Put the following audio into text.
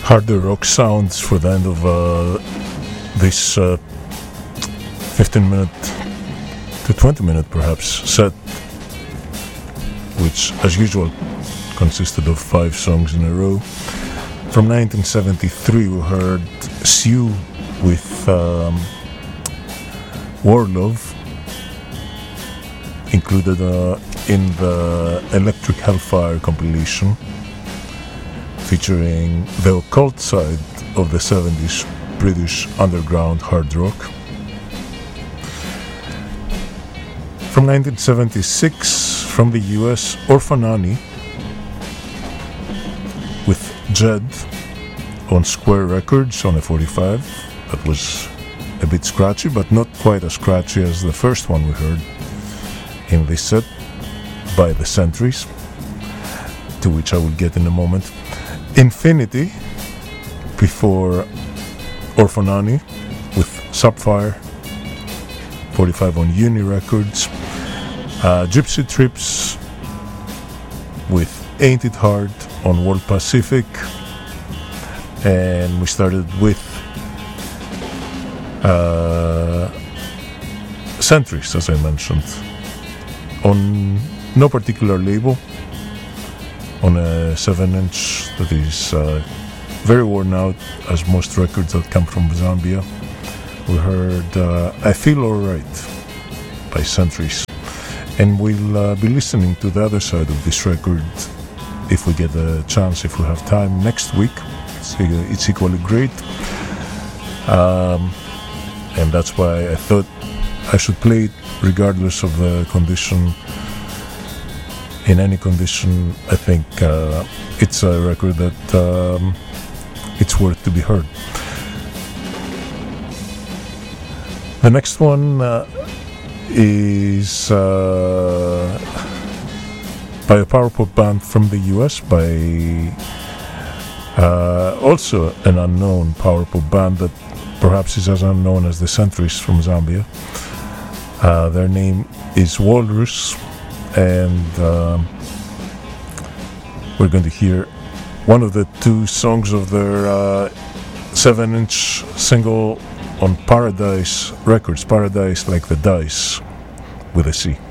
harder rock sounds for the end of this 15 minute to 20 minute perhaps set, which as usual consisted of 5 songs in a row. From 1973 we heard Sue with War Love, included in the Electric Hellfire compilation, featuring the occult side of the 70s British underground hard rock. From 1976, from the US, Orphan Annie with Jed on Square Records on a 45. That was a bit scratchy, but not quite as scratchy as the first one we heard in this set by the Centuries, to which I will get in a moment. Infinity before Orphan Annie with Sapphire, 45 on Uni Records. Gypsy Trips with Ain't It Hard on World Pacific, and we started with Centuries, as I mentioned, on no particular label, on a 7-inch that is very worn out, as most records that come from Zambia. We heard I Feel Alright by Centuries, and we'll be listening to the other side of this record if we get a chance, if we have time, next week. It's equally great, and that's why I thought I should play it regardless of the condition. In any condition, I think it's a record that it's worth to be heard. The next one is by a power pop band from the US, by also an unknown power pop band that perhaps is as unknown as the Centuries from Zambia. Their name is Walrus, and we're going to hear one of the 2 songs of their 7-inch single on Paradise Records, Paradise like the dice with a C.